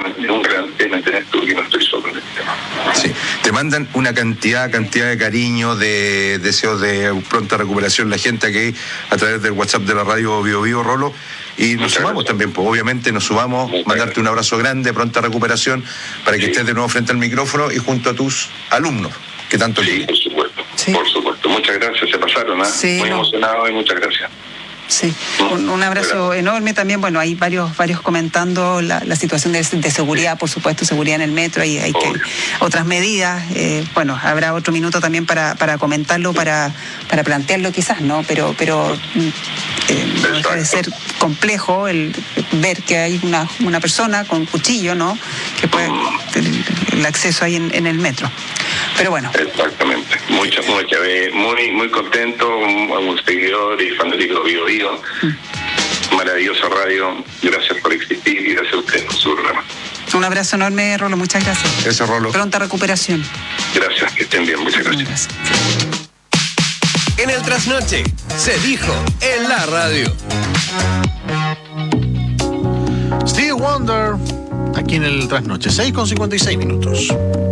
un gran tema en esto, que no estoy solo en el tema. Sí, te mandan una cantidad de cariño, de deseos de pronta recuperación la gente aquí a través del WhatsApp de la radio Bio Bio, Rolo, y nos sumamos también, pues obviamente nos sumamos, mandarte un abrazo grande, pronta recuperación, para que estés de nuevo frente al micrófono y junto a tus alumnos, que tanto Sí, por supuesto, muchas gracias, se pasaron, muy emocionados y muchas gracias. Sí, un abrazo enorme también. Bueno, hay varios comentando la situación de seguridad, por supuesto, seguridad en el metro, hay que otras medidas. Bueno, habrá otro minuto también para comentarlo, para plantearlo quizás, ¿no? Pero no deja de ser complejo el ver que hay una persona con cuchillo, ¿no? Que puede tener el acceso ahí en el metro. Pero bueno. Exactamente. Muy contento, un seguidor y fanático de Bio Bio. Maravillosa radio. Gracias por existir y gracias a ustedes por su programa. Un abrazo enorme, Rolo. Muchas gracias. Eso, Rolo. Pronta recuperación. Gracias, que estén bien. Muchas gracias. En el Trasnoche se dijo en la radio. Stevie Wonder, aquí en el Trasnoche, 6:56 minutos.